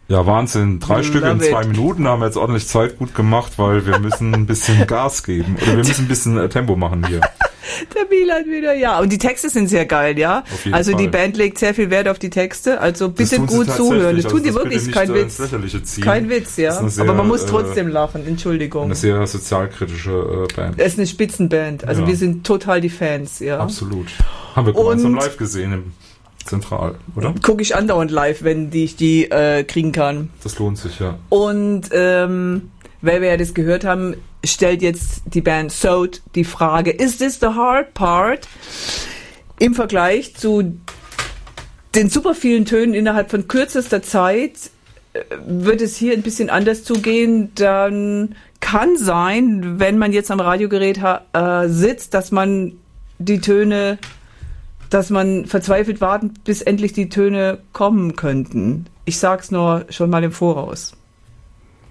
Ja, Wahnsinn. 3 Stück in 2 Minuten haben wir jetzt ordentlich Zeit gut gemacht, weil wir müssen ein bisschen Gas geben. Oder wir müssen ein bisschen Tempo machen hier. Der Milan wieder, ja. Und die Texte sind sehr geil, ja. Also Fall. Die Band legt sehr viel Wert auf die Texte. Also bitte gut zuhören. Das tun die wirklich, kein Witz. Kein Witz, ja. Sehr, aber man muss trotzdem lachen, Entschuldigung. Eine sehr sozialkritische Band. Es ist eine Spitzenband. Also wir sind total die Fans, ja. Absolut. Haben wir gemeinsam live gesehen im Zentral, oder? Gucke ich andauernd live, wenn ich die kriegen kann. Das lohnt sich, ja. Und weil wir ja das gehört haben, stellt jetzt die Band Sode die Frage, is this the hard part? Im Vergleich zu den super vielen Tönen innerhalb von kürzester Zeit wird es hier ein bisschen anders zugehen. Dann kann sein, wenn man jetzt am Radiogerät sitzt, dass man verzweifelt warten, bis endlich die Töne kommen könnten. Ich sag's nur schon mal im Voraus.